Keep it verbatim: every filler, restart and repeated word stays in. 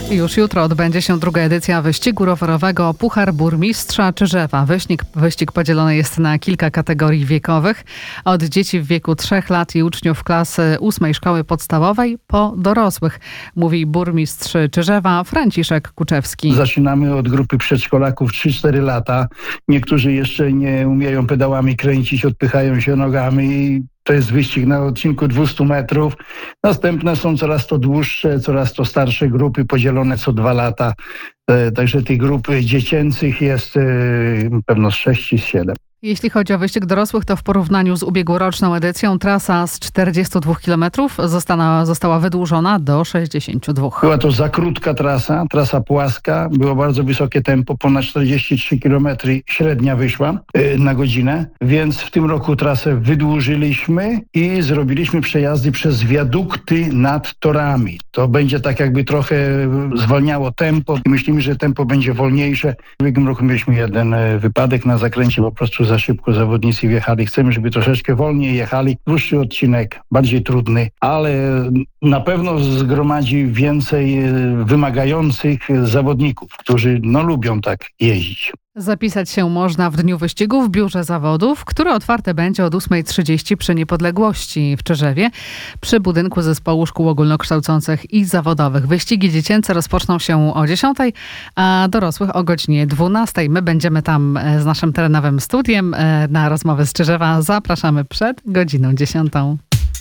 Już jutro odbędzie się druga edycja wyścigu rowerowego Puchar Burmistrza Czyżewa. Wyścig, wyścig podzielony jest na kilka kategorii wiekowych. Od dzieci w wieku trzech lat i uczniów klasy ósmej szkoły podstawowej po dorosłych, mówi burmistrz Czyżewa Franciszek Kuczewski. Zaczynamy od grupy przedszkolaków trzy cztery lata. Niektórzy jeszcze nie umieją pedałami kręcić, odpychają się nogami. To jest wyścig na odcinku dwieście metrów. Następne są coraz to dłuższe, coraz to starsze grupy podzielone co dwa lata. Także tych grup dziecięcych jest pewno z sześć czy siedem. Jeśli chodzi o wyścig dorosłych, to w porównaniu z ubiegłoroczną edycją trasa z czterdziestu dwóch kilometrów została, została wydłużona do sześćdziesięciu dwóch. Była to za krótka trasa, trasa płaska. Było bardzo wysokie tempo, ponad czterdzieści trzy kilometry średnia wyszła na godzinę. Więc w tym roku trasę wydłużyliśmy i zrobiliśmy przejazdy przez wiadukty nad torami. To będzie tak jakby trochę zwalniało tempo. Myślimy, że tempo będzie wolniejsze. W ubiegłym roku mieliśmy jeden wypadek na zakręcie, po prostu za szybko zawodnicy wjechali. Chcemy, żeby troszeczkę wolniej jechali. Dłuższy odcinek, bardziej trudny, ale na pewno zgromadzi więcej wymagających zawodników, którzy no lubią tak jeździć. Zapisać się można w dniu wyścigu w biurze zawodów, które otwarte będzie od ósmej trzydzieści przy Niepodległości w Czyżewie, przy budynku Zespołu Szkół Ogólnokształcących i Zawodowych. Wyścigi dziecięce rozpoczną się o dziesiątej, a dorosłych o godzinie dwunastej. My będziemy tam z naszym terenowym studiem na rozmowy z Czyżewa. Zapraszamy przed godziną dziesiątą.